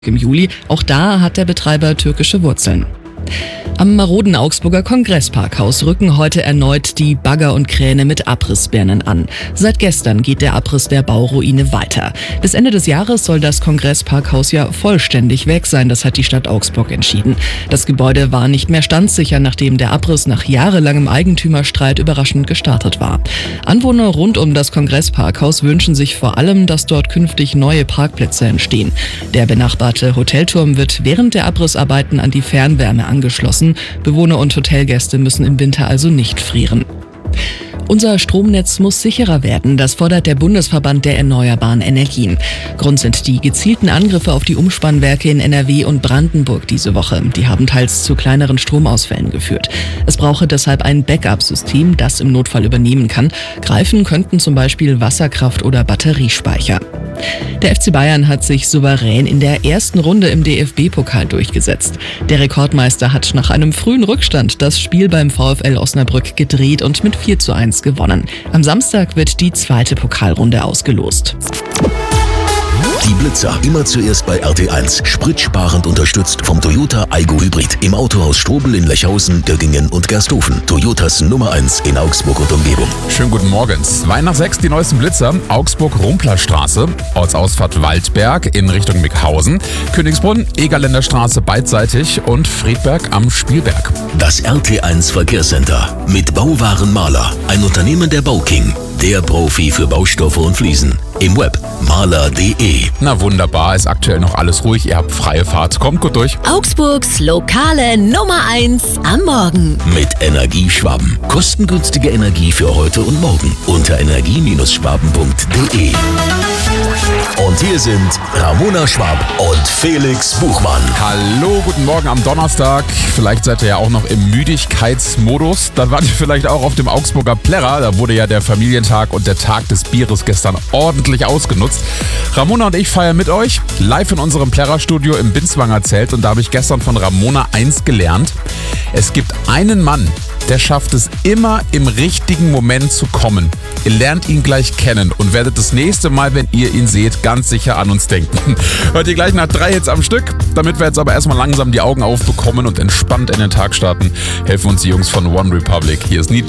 im Juli. Auch da hat der Betreiber türkische Wurzeln. Am maroden Augsburger Kongressparkhaus rücken heute erneut die Bagger und Kräne mit Abrissbirnen an. Seit gestern geht der Abriss der Bauruine weiter. Bis Ende des Jahres soll das Kongressparkhaus ja vollständig weg sein, das hat die Stadt Augsburg entschieden. Das Gebäude war nicht mehr standsicher, nachdem der Abriss nach jahrelangem Eigentümerstreit überraschend gestartet war. Anwohner rund um das Kongressparkhaus wünschen sich vor allem, dass dort künftig neue Parkplätze entstehen. Der benachbarte Hotelturm wird während der Abrissarbeiten an die Fernwärme angeschlossen. Bewohner und Hotelgäste müssen im Winter also nicht frieren. Unser Stromnetz muss sicherer werden, das fordert der Bundesverband der erneuerbaren Energien. Grund sind die gezielten Angriffe auf die Umspannwerke in NRW und Brandenburg diese Woche. Die haben teils zu kleineren Stromausfällen geführt. Es brauche deshalb ein Backup-System, das im Notfall übernehmen kann. Greifen könnten zum Beispiel Wasserkraft- oder Batteriespeicher. Der FC Bayern hat sich souverän in der ersten Runde im DFB-Pokal durchgesetzt. Der Rekordmeister hat nach einem frühen Rückstand das Spiel beim VfL Osnabrück gedreht und mit 4:1 gewonnen. Am Samstag wird die zweite Pokalrunde ausgelost. Die Blitzer immer zuerst bei RT1. Spritsparend unterstützt vom Toyota Aygo Hybrid. Im Autohaus Strobel in Lechhausen, Göggingen und Gersthofen. Toyotas Nummer 1 in Augsburg und Umgebung. Schönen guten Morgen. 5:05 die neuesten Blitzer. Augsburg-Rumplerstraße, Ortsausfahrt Waldberg in Richtung Mickhausen, Königsbrunn, Egerländer Straße beidseitig und Friedberg am Spielberg. Das RT1 Verkehrscenter mit Bauwarenmaler. Ein Unternehmen der Bauking. Der Profi für Baustoffe und Fliesen. Im Web maler.de. Na wunderbar, ist aktuell noch alles ruhig. Ihr habt freie Fahrt. Kommt gut durch. Augsburgs lokale Nummer 1 am Morgen. Mit Energieschwaben. Kostengünstige Energie für heute und morgen. Unter energie-schwaben.de. Und hier sind Ramona Schwab und Felix Buchmann. Hallo, guten Morgen am Donnerstag. Vielleicht seid ihr ja auch noch im Müdigkeitsmodus. Dann wart ihr vielleicht auch auf dem Augsburger Plärrer. Da wurde ja der Familientag und der Tag des Bieres gestern ordentlich ausgenutzt. Ramona und ich feiern mit euch live in unserem Plärrer-Studio im Binswanger Zelt. Und da habe ich gestern von Ramona eins gelernt. Es gibt einen Mann, der schafft es immer im richtigen Moment zu kommen. Ihr lernt ihn gleich kennen und werdet das nächste Mal, wenn ihr ihn seht, ganz sicher an uns denken. Hört ihr gleich nach 3 Hits am Stück. Damit wir jetzt aber erstmal langsam die Augen aufbekommen und entspannt in den Tag starten, helfen uns die Jungs von One Republic. Hier ist Need